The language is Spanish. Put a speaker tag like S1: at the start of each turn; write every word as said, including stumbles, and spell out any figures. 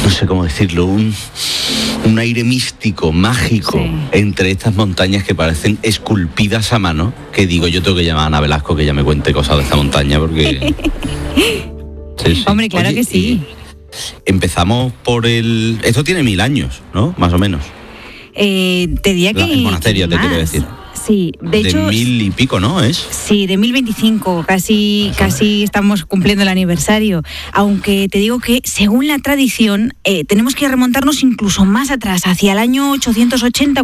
S1: no sé cómo decirlo, un, un aire místico, mágico, sí, entre estas montañas que parecen esculpidas a mano, que digo, yo tengo que llamar a Ana Velasco que ya me cuente cosas de esta montaña, porque... Sí, sí.
S2: Hombre, claro. Oye, que sí.
S1: Empezamos por el... Esto tiene mil años, ¿no? Más o menos.
S2: Eh, te diría que...
S1: El monasterio, te quiero decir.
S2: Sí, de, de hecho...
S1: De mil y pico, ¿no? ¿Es?
S2: Sí, de mil veinticinco, casi, casi estamos cumpliendo el aniversario. Aunque te digo que, según la tradición, eh, tenemos que remontarnos incluso más atrás, hacia el año ochocientos ochenta,